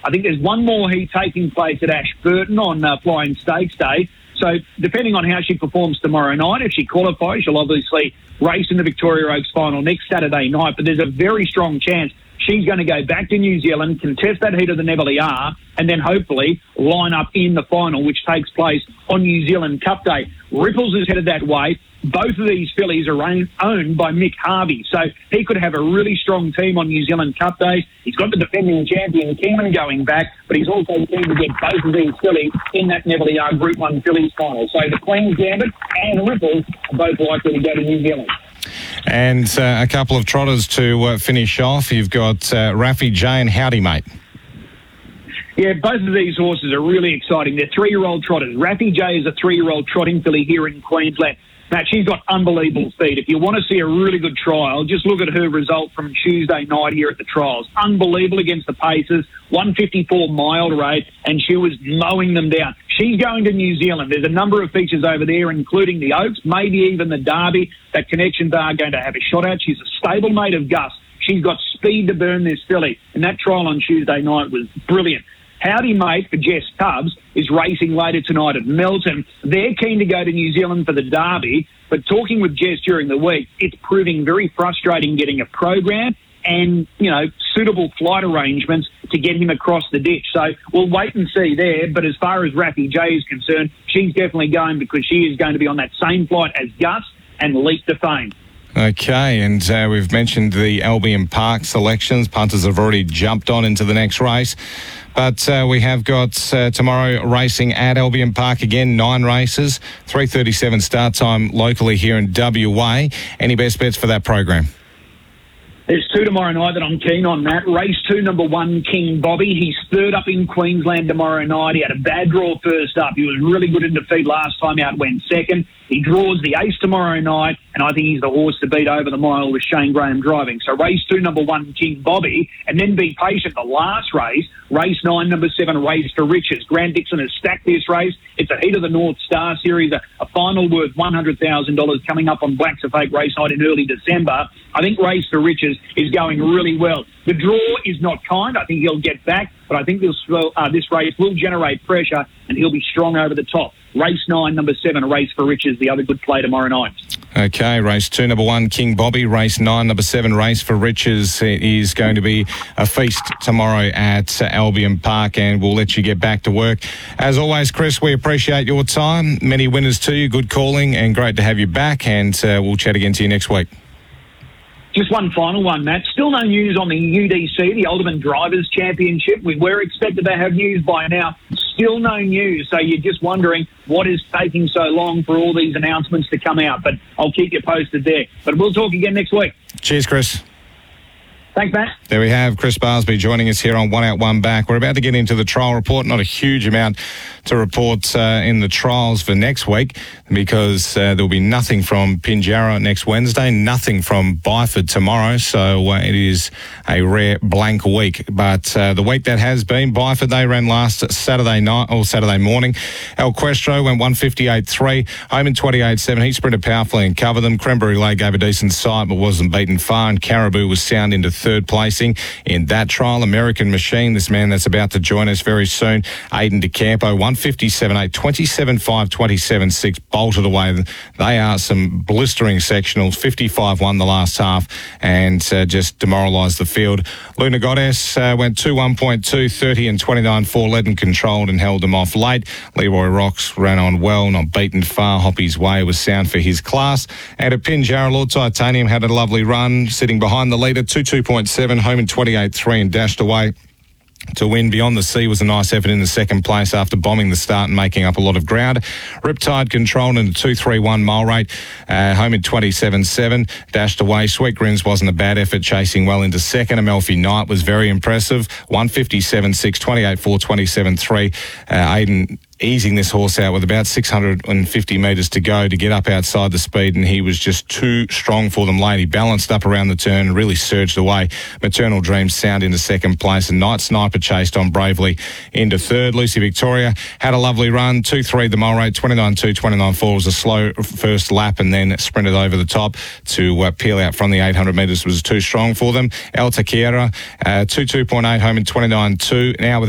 I think there's one more heat taking place at Ashburton on Flying Stakes Day. So depending on how she performs tomorrow night, if she qualifies, she'll obviously race in the Victoria Oaks final next Saturday night. But there's a very strong chance she's going to go back to New Zealand, contest that heat of the Nebeliar, and then hopefully line up in the final, which takes place on New Zealand Cup Day. Ripples is headed that way. Both of these fillies are owned by Mick Harvey, so he could have a really strong team on New Zealand Cup Day. He's got the defending champion Keenan going back, but he's also keen to get both of these fillies in that Nebeliar Group 1 fillies final. So the Queen's Gambit and Ripples are both likely to go to New Zealand. And a couple of trotters to finish off. You've got Raffy J and Howdy Mate. Yeah, both of these horses are really exciting. They're 3-year-old trotters. Raffy J is a 3-year-old trotting filly here in Queensland. Now, she's got unbelievable speed. If you want to see a really good trial, just look at her result from Tuesday night here at the trials. Unbelievable against the paces, 154 mile rate, and she was mowing them down. She's going to New Zealand. There's a number of features over there, including the Oaks, maybe even the Derby, that Connections are going to have a shot at. She's a stablemate of Gus. She's got speed to burn this filly, and that trial on Tuesday night was brilliant. Howdy Mate for Jess Tubbs is racing later tonight at Melton. They're keen to go to New Zealand for the Derby, but talking with Jess during the week, it's proving very frustrating getting a program and, suitable flight arrangements to get him across the ditch. So we'll wait and see there. But as far as Raffy J is concerned, she's definitely going because she is going to be on that same flight as Gus and Leap to Fame. Okay, and we've mentioned the Albion Park selections. Punters have already jumped on into the next race. But we have got tomorrow racing at Albion Park again, 9 races, 3:37 start time locally here in WA. Any best bets for that program? There's 2 tomorrow night that I'm keen on, Matt. Race 2, number 1, King Bobby. He's third up in Queensland tomorrow night. He had a bad draw first up. He was really good in defeat last time out, went second. He draws the ace tomorrow night, and I think he's the horse to beat over the mile with Shane Graham driving. So race 2, number 1, King Bobby, and then be patient. The last race, race 9, number 7, Race for Riches. Grant Dixon has stacked this race. It's a heat of the North Star Series, a final worth $100,000 coming up on Blacks of Fake race night in early December. I think Race for Riches is going really well. The draw is not kind. I think he'll get back, but I think this race will generate pressure and he'll be strong over the top. Race 9, number 7, Race for Riches, the other good play tomorrow night. Okay, race 2, number 1, King Bobby. Race 9, number 7, Race for Riches is going to be a feast tomorrow at Albion Park, and we'll let you get back to work. As always, Chris, we appreciate your time. Many winners to you. Good calling and great to have you back, and we'll chat again to you next week. Just one final one, Matt. Still no news on the UDC, the Alderman Drivers' Championship. We were expected to have news by now. Still no news. So you're just wondering what is taking so long for all these announcements to come out. But I'll keep you posted there. But we'll talk again next week. Cheers, Chris. Thanks, Matt. There we have Chris Barsby joining us here on One Out, One Back. We're about to get into the trial report. Not a huge amount to report in the trials for next week because there'll be nothing from Pinjarra next Wednesday, nothing from Byford tomorrow. So it is a rare blank week. But the week that has been, Byford, they ran last Saturday night or Saturday morning. El Questro went 158.3, home in 28.7. He sprinted powerfully and covered them. Cranberry Lake gave a decent sight but wasn't beaten far, and Caribou was sound into third placing in that trial. American Machine, this man that's about to join us very soon, Aidan DeCampo, 157.8, 27.5, 27.6, bolted away. They are some blistering sectionals. 55-1 the last half and just demoralised the field. Luna Goddess went 2-1.2, 30 and 29.4, led and controlled and held them off late. Leroy Rocks ran on well, not beaten far. Hoppy's Way was sound for his class. And at Pinjarra, Lord Titanium had a lovely run, sitting behind the leader, 2.7, home in 28.3 and dashed away to win. Beyond the Sea was a nice effort in the second place after bombing the start and making up a lot of ground. Riptide controlled in a 2.31 mile rate, home in 27.7, dashed away. Sweet Grins wasn't a bad effort, chasing well into second. Amalfi Knight was very impressive, 157.6, 28.4, 27.3. Aidan easing this horse out with about 650 metres to go to get up outside the speed, and he was just too strong for them late. He balanced up around the turn and really surged away. Maternal Dreams sound into second place, and Night Sniper chased on bravely into third. Lucy Victoria had a lovely run, 2.3 the mile rate, 29.2, 29.4 was a slow first lap, and then sprinted over the top to peel out from the 800 metres was too strong for them. El Taquiera, 2.8 home in 29.2, now with